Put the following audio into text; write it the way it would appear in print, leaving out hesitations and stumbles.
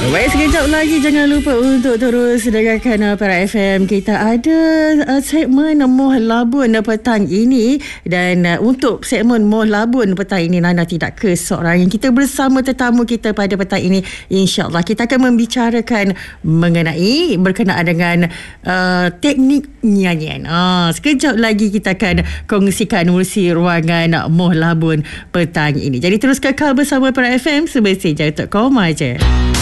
Baik, sekejap lagi jangan lupa untuk terus dengarkan Para FM. Kita ada segmen Moh Labun petang ini. Dan untuk segmen Moh Labun petang ini, Nana tidak keseorangan. Kita bersama tetamu kita pada petang ini. InsyaAllah kita akan membicarakan mengenai berkenaan dengan teknik nyanyian. Sekejap lagi kita akan kongsikan urusi ruangan Moh Labun petang ini. Jadi terus kekal bersama Para FM. Sebesar je untuk kau aja.